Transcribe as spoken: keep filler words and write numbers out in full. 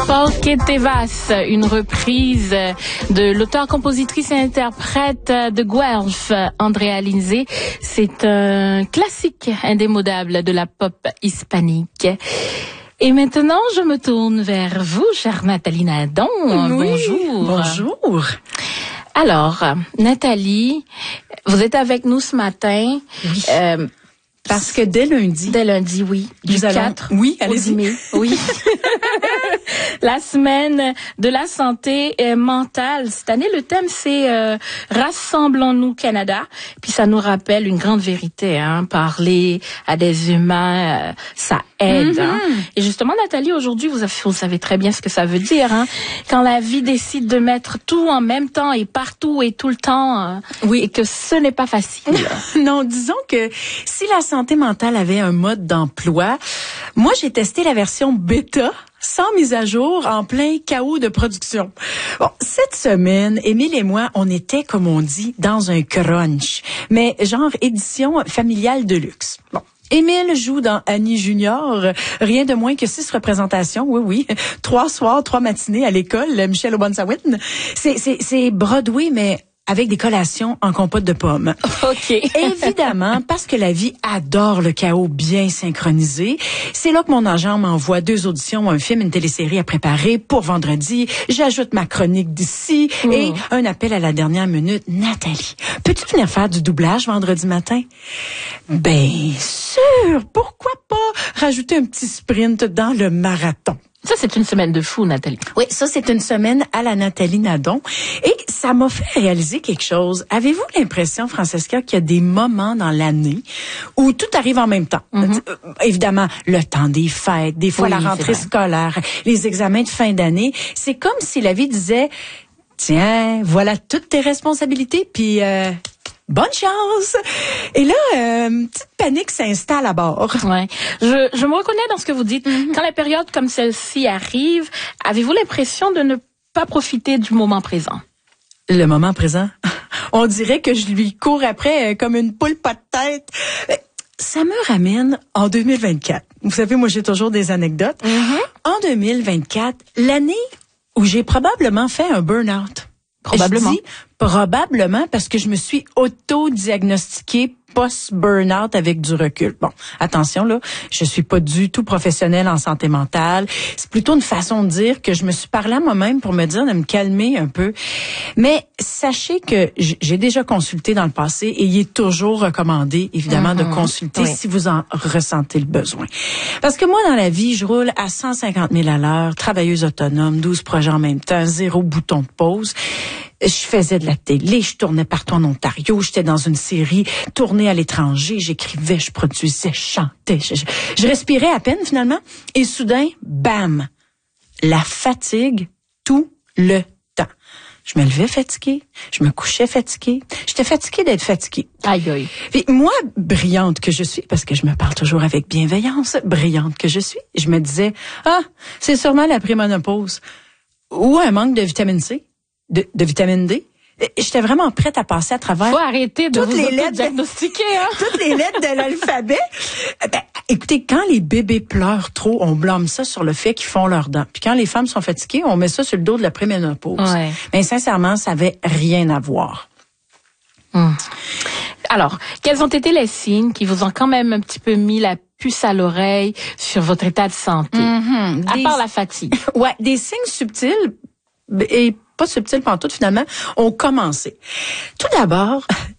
Porque te vas, une reprise de l'auteur, compositrice et interprète de Guelph, Andrea Lindsay. C'est un classique indémodable de la pop hispanique. Et maintenant, je me tourne vers vous, chère Nathalie Nadon. Oui, bonjour. Bonjour. Alors, Nathalie, vous êtes avec nous ce matin. Oui. Euh, Parce que dès lundi. Dès lundi, oui. Du nous allons, quatre oui, au allez-y. dix mai. Oui. La semaine de la santé mentale. Cette année, le thème, c'est euh, Rassemblons-nous Canada. Puis ça nous rappelle une grande vérité. Hein, parler à des humains, euh, ça aide. Mm-hmm. Hein. Et justement, Nathalie, aujourd'hui, vous, avez, vous savez très bien ce que ça veut dire. Hein, quand la vie décide de mettre tout en même temps et partout et tout le temps. Euh, oui. Et que ce n'est pas facile. Non, disons que si la santé mentale avait un mode d'emploi, moi, j'ai testé la version bêta, sans mise à jour, en plein chaos de production. Bon, cette semaine, Émile et moi, on était, comme on dit, dans un crunch, mais genre édition familiale de luxe. Bon. Émile joue dans Annie Junior, rien de moins que six représentations, oui, oui, trois soirs, trois matinées à l'école, Michel Obonsawin. C'est, c'est, c'est Broadway, mais avec des collations en compote de pommes. OK. Évidemment, parce que la vie adore le chaos bien synchronisé, c'est là que mon agent m'envoie deux auditions, un film, une télésérie à préparer pour vendredi. J'ajoute ma chronique d'ici mmh. et un appel à la dernière minute. Nathalie, peux-tu venir faire du doublage vendredi matin? Bien sûr, pourquoi pas rajouter un petit sprint dans le marathon? Ça, c'est une semaine de fou, Nathalie. Oui, ça, c'est une semaine à la Nathalie Nadon. Et ça m'a fait réaliser quelque chose. Avez-vous l'impression, Francesca, qu'il y a des moments dans l'année où tout arrive en même temps? Mm-hmm. Euh, évidemment, le temps des fêtes, des fois oui, la rentrée scolaire, les examens de fin d'année. C'est comme si la vie disait, tiens, voilà toutes tes responsabilités, puis... Euh, bonne chance! Et là, euh, petite panique s'installe à bord. Ouais. Je, je me reconnais dans ce que vous dites. Mm-hmm. Quand les périodes comme celle-ci arrivent, avez-vous l'impression de ne pas profiter du moment présent? Le moment présent? On dirait que je lui cours après comme une poule pas de tête. Ça me ramène en deux mille vingt-quatre. Vous savez, moi, j'ai toujours des anecdotes. Mm-hmm. En deux mille vingt-quatre, l'année où j'ai probablement fait un burn-out. Probablement. Je dis probablement parce que je me suis auto-diagnostiquée post-burnout avec du recul. Bon, attention là, je suis pas du tout professionnelle en santé mentale. C'est plutôt une façon de dire que je me suis parlé à moi-même pour me dire de me calmer un peu. Mais sachez que j'ai déjà consulté dans le passé et il est toujours recommandé, évidemment, mm-hmm. de consulter oui. si vous en ressentez le besoin. Parce que moi, dans la vie, je roule à cent cinquante mille à l'heure, travailleuse autonome, douze projets en même temps, zéro bouton de pause. Je faisais de la télé, je tournais partout en Ontario, j'étais dans une série tournée à l'étranger, j'écrivais, je produisais, je chantais, je, je, je respirais à peine finalement. Et soudain, bam, la fatigue tout le temps. Je me levais fatiguée, je me couchais fatiguée, j'étais fatiguée d'être fatiguée. Aïe aïe. Puis moi, brillante que je suis, parce que je me parle toujours avec bienveillance, brillante que je suis, je me disais, ah, c'est sûrement la préménopause ou un manque de vitamine C. De, de vitamine D. J'étais vraiment prête à passer à travers. Faut arrêter de toutes vous les lettres diagnostiquer, hein. Toutes les lettres de l'alphabet. Ben, écoutez, quand les bébés pleurent trop, on blâme ça sur le fait qu'ils font leurs dents. Puis quand les femmes sont fatiguées, on met ça sur le dos de la préménopause. Ouais. Mais sincèrement, ça avait rien à voir. Hum. Alors, quels ont été les signes qui vous ont quand même un petit peu mis la puce à l'oreille sur votre état de santé? Mm-hmm. À des... part la fatigue. Ouais, des signes subtils et pas subtil pantoute finalement, ont commencé. Tout d'abord,